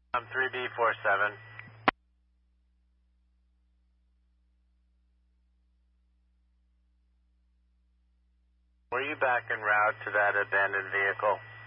I'm 3B47. Were you back en route to that abandoned vehicle?